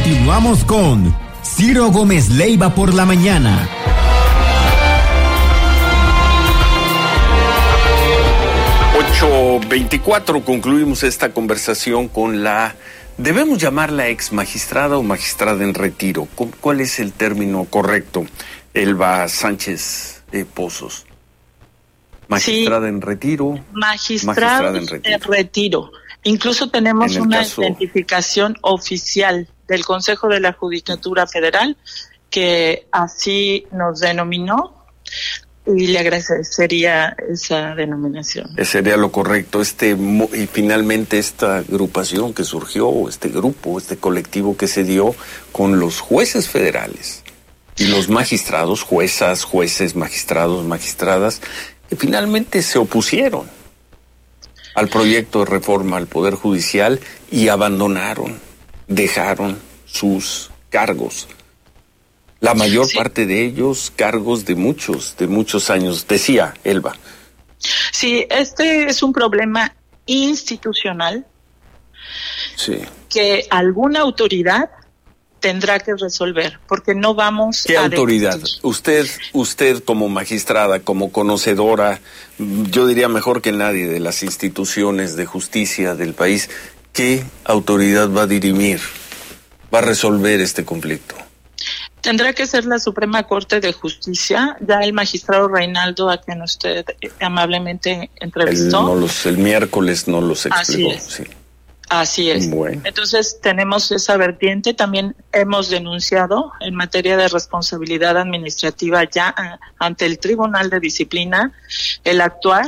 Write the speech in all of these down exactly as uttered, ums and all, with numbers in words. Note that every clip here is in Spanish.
Continuamos con Ciro Gómez Leiva por la mañana. ocho veinticuatro, concluimos esta conversación con la, debemos llamarla ex magistrada o magistrada en retiro. ¿Cuál es el término correcto? Elba Sánchez eh, Pozos. Magistrada sí. en retiro. Magistrada en retiro. en retiro. Incluso tenemos una caso... identificación oficial del Consejo de la Judicatura Federal que así nos denominó y le agradecería esa denominación. Ese sería lo correcto. Este y finalmente esta agrupación que surgió, este grupo, este colectivo que se dio con los jueces federales y los magistrados, juezas, jueces, magistrados, magistradas, que finalmente se opusieron al proyecto de reforma al Poder Judicial y abandonaron, dejaron sus cargos. La mayor sí. parte de ellos, cargos de muchos, de muchos años. Decía Elba. Sí, este es un problema institucional sí. que alguna autoridad tendrá que resolver, porque no vamos ¿Qué a... ¿Qué autoridad? Usted, usted como magistrada, como conocedora, yo diría mejor que nadie de las instituciones de justicia del país, ¿qué autoridad va a dirimir, va a resolver este conflicto? Tendrá que ser la Suprema Corte de Justicia. Ya el magistrado Reinaldo, a quien usted amablemente entrevistó. El, no los, el miércoles no los explicó. Así es. Sí. Así es. Bueno. Entonces tenemos esa vertiente. También hemos denunciado en materia de responsabilidad administrativa ya ante el Tribunal de Disciplina el actuar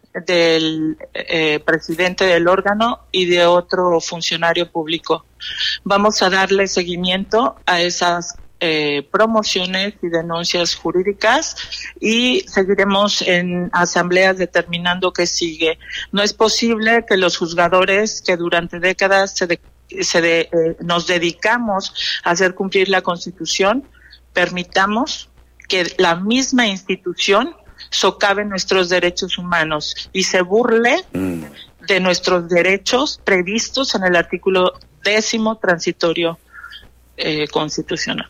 del eh, presidente del órgano y de otro funcionario público. Vamos a darle seguimiento a esas eh, promociones y denuncias jurídicas y seguiremos en asambleas determinando qué sigue. No es posible que los juzgadores que durante décadas se, de, se de, eh, nos dedicamos a hacer cumplir la Constitución, permitamos que la misma institución socave nuestros derechos humanos y se burle mm. de nuestros derechos previstos en el artículo décimo transitorio eh, constitucional.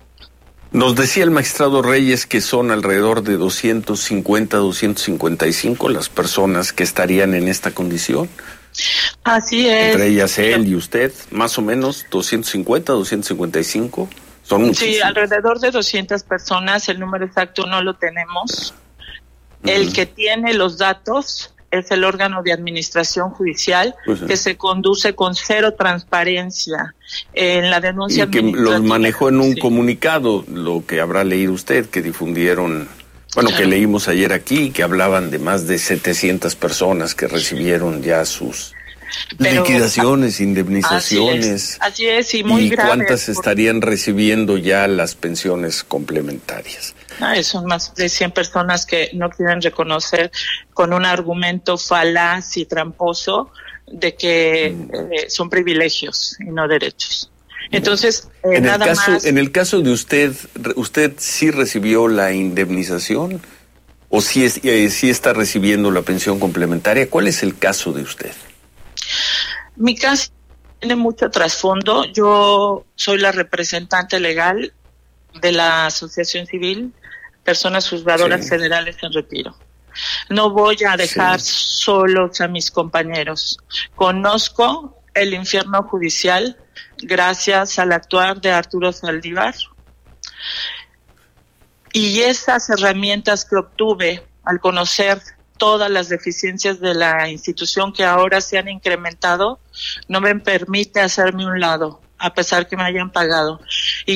Nos decía el magistrado Reyes que son alrededor de doscientos cincuenta, doscientos cincuenta y cinco las personas que estarían en esta condición. Así es. Entre ellas él y usted, más o menos doscientos cincuenta, doscientos cincuenta y cinco. Son muchísimos. Sí, alrededor de doscientas personas, el número exacto no lo tenemos. Uh-huh. El que tiene los datos es el órgano de administración judicial, pues sí. que se conduce con cero transparencia en la denuncia y que los manejó en un sí. comunicado, lo que habrá leído usted, que difundieron, bueno, claro. que leímos ayer aquí, que hablaban de más de setecientas personas que recibieron ya sus Pero, liquidaciones, indemnizaciones. Así es, así es y muy ¿Y grave. cuántas estarían recibiendo ya las pensiones complementarias? Ah, son más de cien personas que no quieren reconocer con un argumento falaz y tramposo de que mm. eh, son privilegios y no derechos. Entonces, eh, en nada el caso, más... En el caso de usted, ¿usted sí recibió la indemnización o sí, es, eh, sí está recibiendo la pensión complementaria? ¿Cuál es el caso de usted? Mi caso tiene mucho trasfondo. Yo soy la representante legal de la Asociación Civil Personas Juzgadoras sí. Federales en Retiro. No voy a dejar sí. solos a mis compañeros. Conozco el infierno judicial gracias al actuar de Arturo Saldívar y esas herramientas que obtuve al conocer todas las deficiencias de la institución que ahora se han incrementado no me permite hacerme un lado a pesar que me hayan pagado. Y